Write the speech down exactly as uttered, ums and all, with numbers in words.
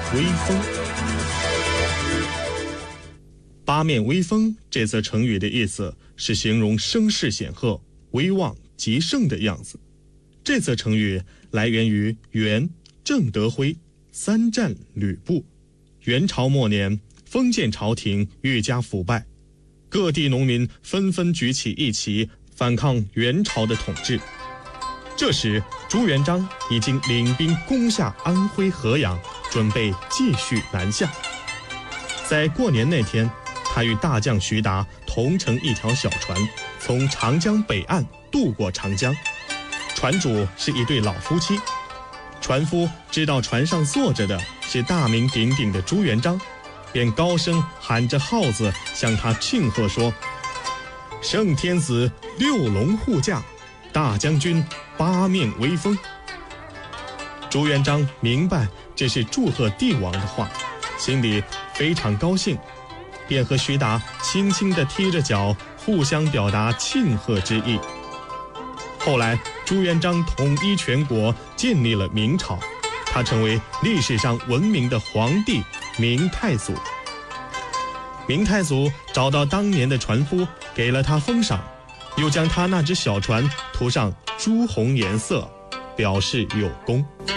威风。八面威风这则成语的意思是形容声势显赫、威望极盛的样子。这则成语来源于元郑德辉三战吕布。元朝末年，封建朝廷愈加腐败，各地农民纷纷举起义旗反抗元朝的统治。这时朱元璋已经领兵攻下安徽合阳，准备继续南下。在过年那天，他与大将徐达同乘一条小船，从长江北岸渡过长江。船主是一对老夫妻，船夫知道船上坐着的是大名鼎鼎的朱元璋，便高声喊着号子向他庆贺说：圣天子六龙护驾，大将军八面威风。朱元璋明白这是祝贺帝王的话，心里非常高兴，便和徐达轻轻地踢着脚，互相表达庆贺之意。后来朱元璋统一全国，建立了明朝，他成为历史上闻名的皇帝明太祖。明太祖找到当年的船夫，给了他封赏，又将他那只小船涂上朱红颜色，表示有功。